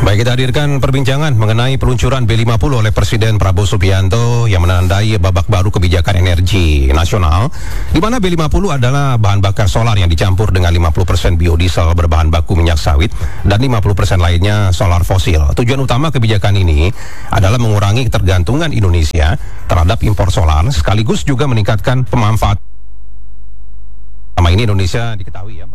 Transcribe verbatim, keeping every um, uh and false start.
Baik, kita hadirkan perbincangan mengenai peluncuran B lima puluh oleh Presiden Prabowo Subianto yang menandai babak baru kebijakan energi nasional, di mana B lima puluh adalah bahan bakar solar yang dicampur dengan lima puluh persen biodiesel berbahan baku minyak sawit dan lima puluh persen lainnya solar fosil. Tujuan utama kebijakan ini adalah mengurangi ketergantungan Indonesia terhadap impor solar, sekaligus juga meningkatkan pemanfaatan. Selama ini Indonesia diketahui ya